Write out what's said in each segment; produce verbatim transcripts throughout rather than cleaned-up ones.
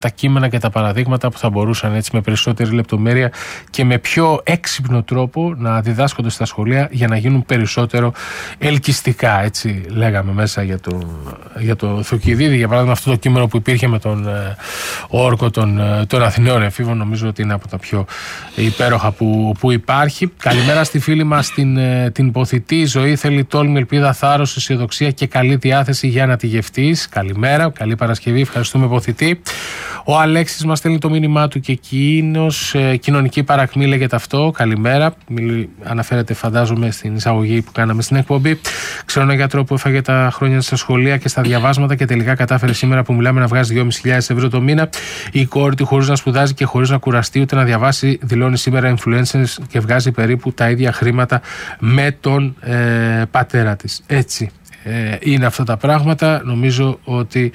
τα κείμενα και τα παραδείγματα που θα μπορούσαν έτσι με περισσότερη λεπτομέρεια και με πιο έξυπνο τρόπο να διδάσκονται στα σχολεία για να γίνουν περισσότερο ελκυστικά. Έτσι λέγαμε μέσα για το, για το Θουκυδίδη, για παράδειγμα αυτό το κείμενο που υπήρχε με τον ε, όρκο των, ε, των Αθηναίων εφήβων, νομίζω ότι είναι από τα πιο υπέροχα που, που υπάρχει. Καλημέρα στη φίλη μας την, ε, την Ποθητή. Η ζωή θέλει τόλμη, ελπίδα, θάρρος, αισιοδοξία και καλή διάθεση για να τη γευτείς. Καλημέρα, καλή Παρασκευή, ευχαριστούμε Ποθητή. Ο Αλέξης μας στέλνει το μήνυμά του και εκείνος, ε, κοινωνική παρακμή λέγεται αυτό. Καλημέρα. Μιλ, αναφέρεται, φαντάζομαι, στην εισαγωγή που κάναμε στην εκπομπή. Ξέρω έναν γιατρό που έφαγε τα χρόνια στα σχολεία και στα διαβάσματα και τελικά κατάφερε σήμερα που μιλάμε να βγάζει δυόμισι χιλιάδες ευρώ το μήνα. Η κόρη του, χωρίς να σπουδάζει και χωρίς να κουραστεί ούτε να διαβάσει, δηλώνει σήμερα influencers και βγάζει περίπου τα ίδια χρήματα με τον ε, πατέρα της. Έτσι. Ε, είναι αυτά τα πράγματα. Νομίζω ότι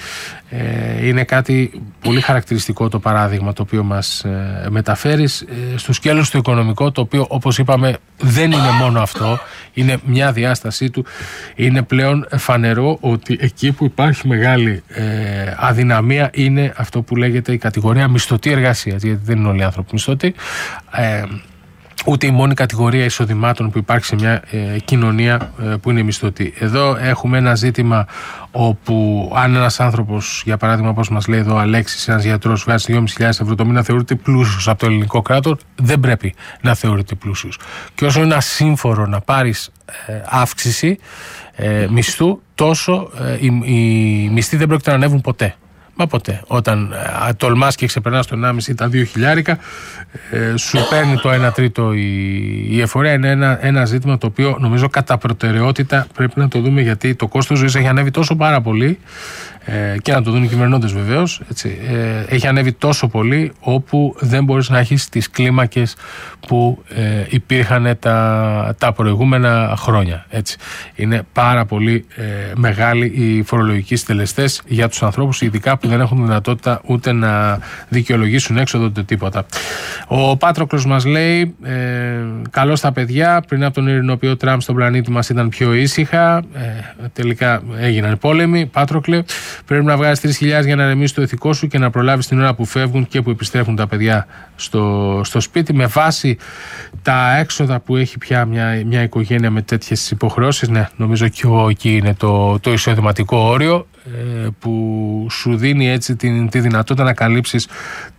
ε, είναι κάτι πολύ χαρακτηριστικό το παράδειγμα το οποίο μας ε, μεταφέρεις ε, στο σκέλος του οικονομικό, το οποίο όπως είπαμε δεν είναι μόνο αυτό, είναι μια διάστασή του. Είναι πλέον φανερό ότι εκεί που υπάρχει μεγάλη ε, αδυναμία είναι αυτό που λέγεται η κατηγορία μισθωτή εργασία, γιατί δεν είναι όλοι οι άνθρωποι μισθωτοί, ε, ούτε η μόνη κατηγορία εισοδημάτων που υπάρχει σε μια ε, κοινωνία ε, που είναι μισθωτή. Εδώ έχουμε ένα ζήτημα όπου αν ένας άνθρωπος, για παράδειγμα όπως μας λέει εδώ ο Αλέξης, ένας γιατρός βγάζει δυόμισι χιλιάδες ευρώ το μήνα, θεωρείται πλούσιος από το ελληνικό κράτος, δεν πρέπει να θεωρείται πλούσιος. Και όσο είναι ασύμφορο να πάρεις ε, αύξηση ε, μισθού, τόσο ε, οι, οι μισθοί δεν πρόκειται να ανέβουν ποτέ. Μα ποτέ. Όταν ε, τολμάς και ξεπερνάς το ενάμιση ή τα δύο χιλιάρικα, ε, σου παίρνει το ένα τρίτο η, η εφορία. Είναι ένα, ένα ζήτημα το οποίο νομίζω κατά προτεραιότητα πρέπει να το δούμε, γιατί το κόστος ζωής έχει ανέβει τόσο πάρα πολύ, ε, και να το δουν οι κυβερνώντες βεβαίως, έτσι, ε, έχει ανέβει τόσο πολύ όπου δεν μπορείς να έχεις τις κλίμακες που ε, υπήρχαν τα, τα προηγούμενα χρόνια. Έτσι. Είναι πάρα πολύ ε, μεγάλοι οι φορολογικοί συντελεστές για τους ανθρώπους, ειδικά που δεν έχουν δυνατότητα ούτε να δικαιολογήσουν έξοδο ούτε τίποτα. Ο Πάτροκλος μας λέει ε, καλώς τα παιδιά, πριν από τον ειρηνοποιό Τραμπ στον πλανήτη μας ήταν πιο ήσυχα, ε, τελικά έγιναν πόλεμοι. Πάτροκλε, πρέπει να βγάζεις τρεις χιλιάδες για να ρεμίσεις το ηθικό σου και να προλάβεις την ώρα που φεύγουν και που επιστρέφουν τα παιδιά στο, στο σπίτι, με βάση τα έξοδα που έχει πια μια, μια οικογένεια με τέτοιες υποχρεώσεις. Ναι, νομίζω και εκεί είναι το, το εισοδηματικό όριο ε, που σου δίνει έτσι την, τη δυνατότητα να καλύψεις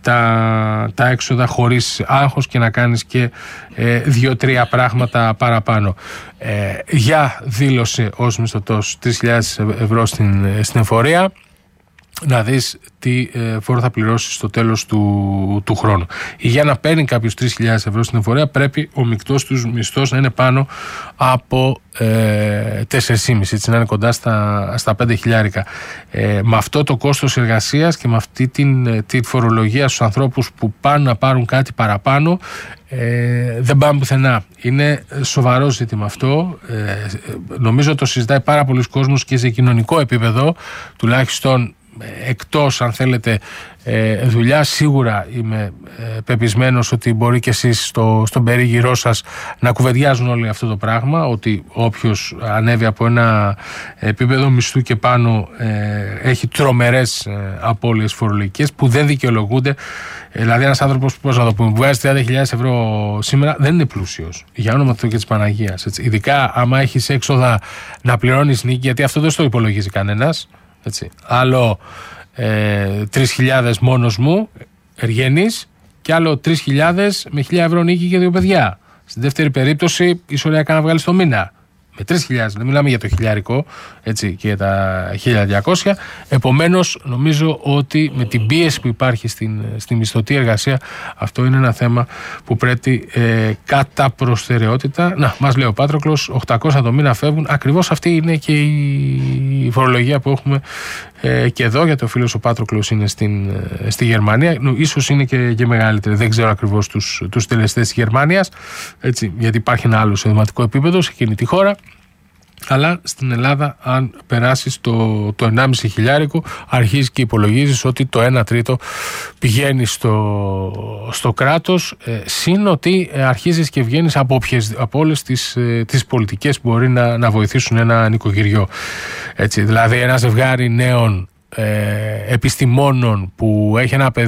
τα, τα έξοδα χωρίς άγχος και να κάνεις και ε, δύο-τρία πράγματα παραπάνω. Ε, για δήλωσε ως μισθωτός τρεις χιλιάδες ευρώ στην, στην εφορία, να δεις τι ε, φόρο θα πληρώσεις στο τέλος του, του χρόνου. Για να παίρνει κάποιος τρεις χιλιάδες ευρώ στην εφορία, πρέπει ο μεικτός του μισθός να είναι πάνω από ε, τέσσερα κόμμα πέντε, έτσι, να είναι κοντά στα, στα πέντε χιλιάρικα. Ε, με αυτό το κόστος εργασίας και με αυτή την, την φορολογία στους ανθρώπους που πάνε να πάρουν κάτι παραπάνω, ε, δεν πάμε πουθενά. Είναι σοβαρό ζήτημα αυτό. Ε, νομίζω το συζητάει πάρα πολλοί κόσμος και σε κοινωνικό επίπεδο, τουλάχιστον εκτός αν θέλετε δουλειά. Σίγουρα είμαι πεπισμένος ότι μπορεί και εσείς στο, στον περίγυρό σας να κουβεντιάζουν όλοι αυτό το πράγμα, ότι όποιος ανέβει από ένα επίπεδο μισθού και πάνω ε, έχει τρομερές απώλειες φορολογικές που δεν δικαιολογούνται. Δηλαδή ένας άνθρωπος που, πώς να το πούμε, βγάζει τριάντα χιλιάδες ευρώ σήμερα δεν είναι πλούσιος, για όνομα του Θεού και της Παναγίας, έτσι. Ειδικά άμα έχεις έξοδα να πληρώνεις νίκη, γιατί αυτό δεν στο υπολογίζει κανένας. Έτσι. Άλλο ε, τρεις χιλιάδες μόνος μου εργένης και άλλο τρεις χιλιάδες με χίλια ευρώ νίκη και δύο παιδιά. Στην δεύτερη περίπτωση είσαι ωραία να βγάλεις το μήνα με τρεις χιλιάδες, δεν μιλάμε για το χιλιάρικο, έτσι, και τα χίλια διακόσια. Επομένως νομίζω ότι με την πίεση που υπάρχει στην, στην μισθωτή εργασία, αυτό είναι ένα θέμα που πρέπει ε, κατά προστεραιότητα. Να, μας λέει ο Πάτροκλος, οκτακόσια το μήνα φεύγουν. Ακριβώς αυτή είναι και η φορολογία που έχουμε ε, και εδώ, γιατί ο φίλος ο Πάτροκλος είναι στην, ε, στη Γερμανία. Ίσως είναι και, και μεγαλύτερη, δεν ξέρω ακριβώς τους, τους τελεστές της Γερμανίας, έτσι, γιατί υπάρχει ένα άλλο εισοδηματικό επίπεδο σε εκείνη τη χώρα. Αλλά στην Ελλάδα, αν περάσεις το, το ενάμιση χιλιάρικο, αρχίζεις και υπολογίζεις ότι το ένα τρίτο πηγαίνει στο, στο κράτος, ε, συν ότι ε, αρχίζεις και βγαίνεις από, όποιες, από όλες τις, ε, τις πολιτικές που μπορεί να, να βοηθήσουν ένα νοικοκυριό. Έτσι, δηλαδή ένα ζευγάρι νέων ε, επιστημόνων που έχει ένα παιδί